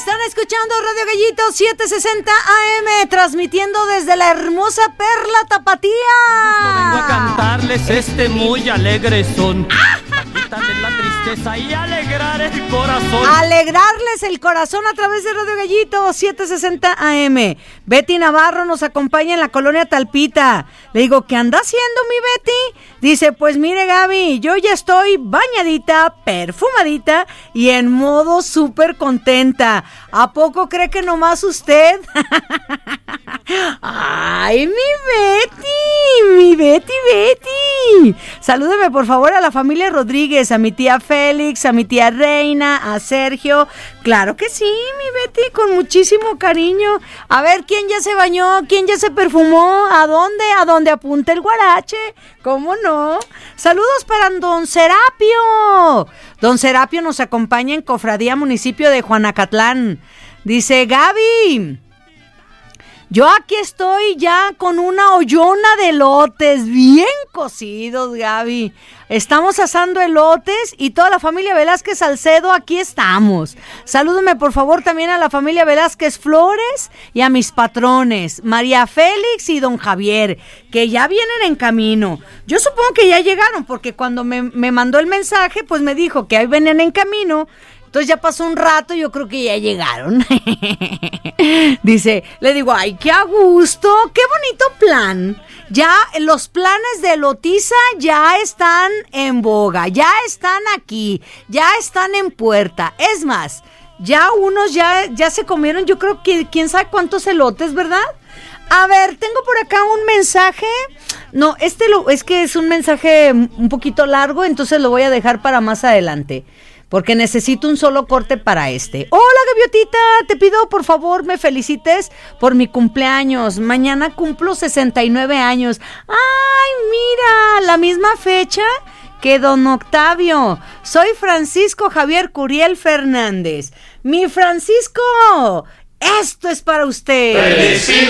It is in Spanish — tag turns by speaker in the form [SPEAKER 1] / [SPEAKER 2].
[SPEAKER 1] Están escuchando Radio Gallito 760 AM, transmitiendo desde la hermosa Perla Tapatía.
[SPEAKER 2] Vengo a cantarles este muy alegre son. Quitarles la tristeza y alegrar el corazón.
[SPEAKER 1] Alegrarles el corazón a través de Radio Gallito 760 AM. Betty Navarro nos acompaña en la colonia Talpita. Le digo, ¿qué anda haciendo mi Betty? Dice, pues mire Gaby, yo ya estoy bañadita, perfumadita y en modo súper contenta. ¿A poco cree que nomás usted? ¡Ay, mi Betty! Salúdeme por favor a la familia Rodríguez, a mi tía Félix, a mi tía Reina, a Sergio. Claro que sí, mi Betty, con muchísimo cariño. A ver, ¿quién ya se bañó? ¿Quién ya se perfumó? ¿A dónde? ¿A dónde apunta el guarache? ¿Cómo no? Saludos para don Serapio. Don Serapio nos acompaña en Cofradía Municipio de Juanacatlán. Dice, Gaby, yo aquí estoy ya con una ollona de elotes bien cocidos, Gaby. Estamos asando elotes y toda la familia Velázquez Salcedo aquí estamos. Salúdeme por favor también a la familia Velázquez Flores y a mis patrones, María Félix y don Javier, que ya vienen en camino. Yo supongo que ya llegaron porque cuando me mandó el mensaje, pues me dijo que ahí venían en camino. Entonces ya pasó un rato y yo creo que ya llegaron. Dice, le digo, ay, qué a gusto, qué bonito plan. Ya los planes de Lotiza ya están en boga, ya están aquí, ya están en puerta. Es más, ya unos ya se comieron, yo creo que quién sabe cuántos elotes, ¿verdad? A ver, tengo por acá un mensaje. No, es que es un mensaje un poquito largo, entonces lo voy a dejar para más adelante. Porque necesito un solo corte para este. Hola, Gaviotita, te pido por favor me felicites por mi cumpleaños. Mañana cumplo 69 años. ¡Ay, mira! La misma fecha que don Octavio. Soy Francisco Javier Curiel Fernández. Mi Francisco, esto es para usted.
[SPEAKER 3] ¡Felicidades!